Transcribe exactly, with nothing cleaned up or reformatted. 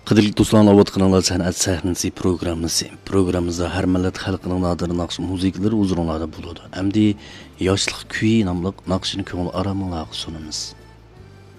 Qadrli do'stlar, avvatqanlar san'at sahnasi programmasi. Programmamizda har millat xalqining nodir naqsh musiqalari o'zinglarda bo'ladi. Hamda yoshlik kuyi nomli naqshini ko'ngil araminglarga sunamiz.